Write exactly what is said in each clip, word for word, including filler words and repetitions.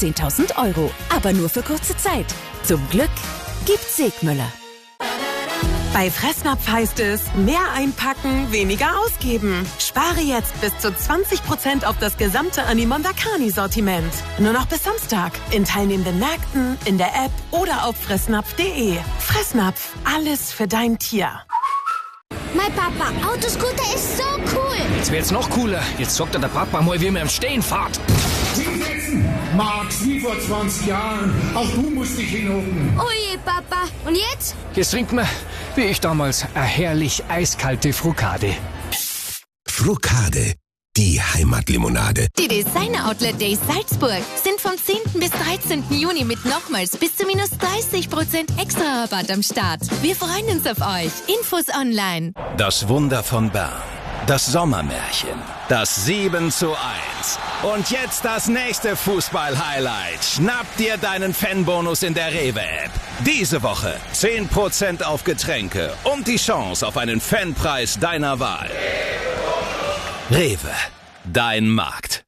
fünfzehntausend Euro. Aber nur für kurze Zeit. Zum Glück gibt's Segmüller. Bei Fressnapf heißt es, mehr einpacken, weniger ausgeben. Spare jetzt bis zu zwanzig Prozent auf das gesamte Animon Dakani-Sortiment. Nur noch bis Samstag. In teilnehmenden Märkten, in der App oder auf fressnapf punkt de. Fressnapf, alles für dein Tier. Mein Papa, Autoscooter ist so cool. Jetzt wird's noch cooler. Jetzt sagt der Papa mal, wie man im Stehen fährt. Hinsetzen, Max, wie vor zwanzig Jahren. Auch du musst dich hinhocken. Oje, Papa. Und jetzt? Jetzt trinkt man, wie ich damals, eine herrlich eiskalte Frucade. Frucade, die Heimatlimonade. Die Designer Outlet Days Salzburg sind vom zehnten bis dreizehnten Juni mit nochmals bis zu minus dreißig Prozent extra Rabatt am Start. Wir freuen uns auf euch. Infos online. Das Wunder von Bern. Das Sommermärchen. Das sieben zu eins. Und jetzt das nächste Fußball-Highlight. Schnapp dir deinen Fanbonus in der Rewe-App. Diese Woche zehn Prozent auf Getränke und die Chance auf einen Fanpreis deiner Wahl. Rewe, dein Markt.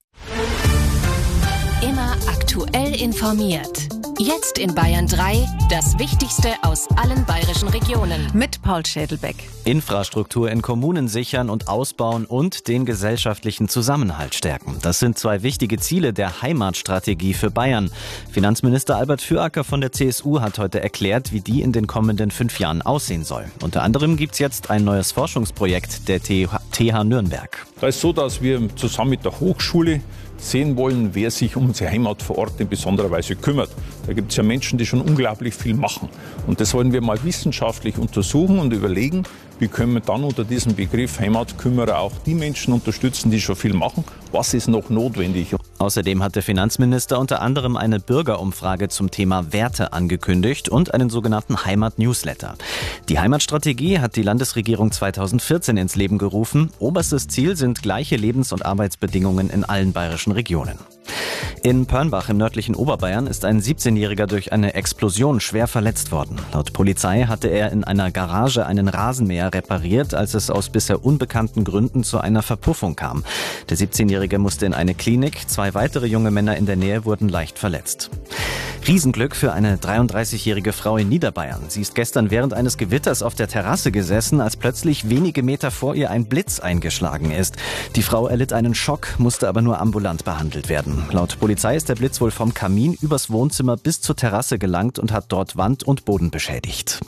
Immer aktuell informiert. Jetzt in Bayern drei, das Wichtigste aus allen bayerischen Regionen. Mit Paul Schädelbeck. Infrastruktur in Kommunen sichern und ausbauen und den gesellschaftlichen Zusammenhalt stärken. Das sind zwei wichtige Ziele der Heimatstrategie für Bayern. Finanzminister Albert Füracker von der C S U hat heute erklärt, wie die in den kommenden fünf Jahren aussehen soll. Unter anderem gibt es jetzt ein neues Forschungsprojekt der T H Nürnberg. Da ist so, dass wir zusammen mit der Hochschule sehen wollen, wer sich um unsere Heimat vor Ort in besonderer Weise kümmert. Da gibt es ja Menschen, die schon unglaublich viel machen. Und das wollen wir mal wissenschaftlich untersuchen und überlegen, wie können wir dann unter diesem Begriff Heimatkümmerer auch die Menschen unterstützen, die schon viel machen. Was ist noch notwendig? Außerdem hat der Finanzminister unter anderem eine Bürgerumfrage zum Thema Werte angekündigt und einen sogenannten Heimat-Newsletter. Die Heimatstrategie hat die Landesregierung zweitausendvierzehn ins Leben gerufen. Oberstes Ziel sind gleiche Lebens- und Arbeitsbedingungen in allen bayerischen Regionen. In Pörnbach im nördlichen Oberbayern ist ein siebzehnjähriger durch eine Explosion schwer verletzt worden. Laut Polizei hatte er in einer Garage einen Rasenmäher repariert, als es aus bisher unbekannten Gründen zu einer Verpuffung kam. Der siebzehnjährige musste in eine Klinik, zwei weitere junge Männer in der Nähe wurden leicht verletzt. Riesenglück für eine dreiunddreißigjährige Frau in Niederbayern. Sie ist gestern während eines Gewitters auf der Terrasse gesessen, als plötzlich wenige Meter vor ihr ein Blitz eingeschlagen ist. Die Frau erlitt einen Schock, musste aber nur ambulant behandelt werden. Laut Polizei ist der Blitz wohl vom Kamin übers Wohnzimmer bis zur Terrasse gelangt und hat dort Wand und Boden beschädigt.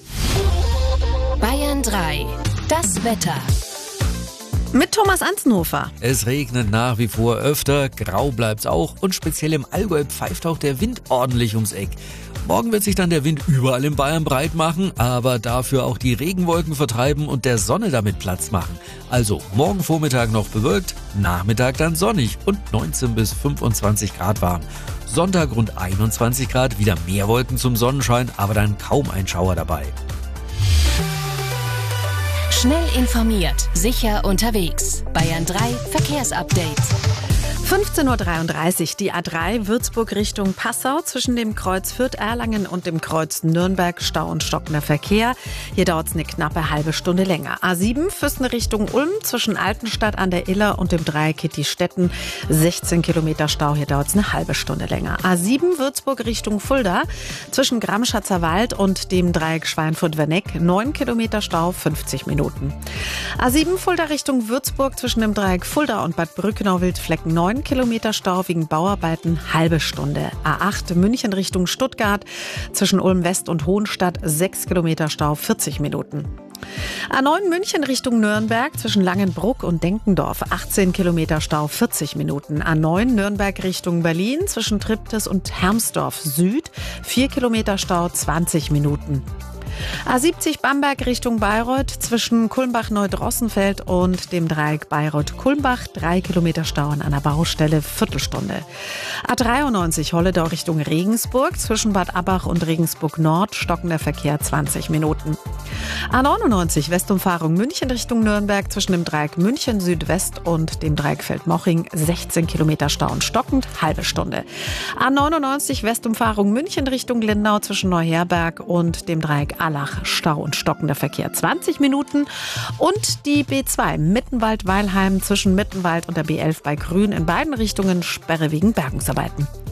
Bayern drei, das Wetter. Mit Thomas Anzenhofer. Es regnet nach wie vor öfter, grau bleibt's auch und speziell im Allgäu pfeift auch der Wind ordentlich ums Eck. Morgen wird sich dann der Wind überall in Bayern breit machen, aber dafür auch die Regenwolken vertreiben und der Sonne damit Platz machen. Also morgen Vormittag noch bewölkt, Nachmittag dann sonnig und neunzehn bis fünfundzwanzig Grad warm. Sonntag rund einundzwanzig Grad, wieder mehr Wolken zum Sonnenschein, aber dann kaum ein Schauer dabei. Schnell informiert, sicher unterwegs. Bayern drei Verkehrsupdate. fünfzehn Uhr dreiunddreißig, die A drei Würzburg Richtung Passau zwischen dem Kreuz Fürth-Erlangen und dem Kreuz Nürnberg, Stau und stockender Verkehr. Hier dauert es eine knappe halbe Stunde länger. A sieben Füssen Richtung Ulm zwischen Altenstadt an der Iller und dem Dreieck Kittistetten, sechzehn Kilometer Stau, hier dauert es eine halbe Stunde länger. A sieben Würzburg Richtung Fulda zwischen Gramschatzer Wald und dem Dreieck Schweinfurt-Werneck, neun Kilometer Stau, fünfzig Minuten. A sieben Fulda Richtung Würzburg zwischen dem Dreieck Fulda und Bad Brückenau-Wildflecken, neun Kilometer Stau wegen Bauarbeiten, halbe Stunde. A acht München Richtung Stuttgart zwischen Ulm West und Hohenstadt, sechs Kilometer Stau, vierzig Minuten. A neun München Richtung Nürnberg zwischen Langenbruck und Denkendorf, achtzehn Kilometer Stau, vierzig Minuten. A neun Nürnberg Richtung Berlin zwischen Triptis und Hermsdorf Süd, vier Kilometer Stau, zwanzig Minuten. A siebzig Bamberg Richtung Bayreuth zwischen Kulmbach-Neudrossenfeld und dem Dreieck Bayreuth-Kulmbach, drei Kilometer Stau an einer Baustelle, Viertelstunde. A dreiundneunzig Holledau Richtung Regensburg zwischen Bad Abbach und Regensburg Nord, stockender Verkehr, zwanzig Minuten. A neunundneunzig Westumfahrung München Richtung Nürnberg zwischen dem Dreieck München Südwest und dem Dreieck Feldmoching, sechzehn Kilometer Stau und stockend, halbe Stunde. A neunundneunzig Westumfahrung München Richtung Lindau zwischen Neuherberg und dem Dreieck Allach, Stau und stockender Verkehr, zwanzig Minuten. Und die B zwei Mittenwald-Weilheim zwischen Mittenwald und der B elf bei Grün in beiden Richtungen, Sperre wegen Bergungsarbeiten.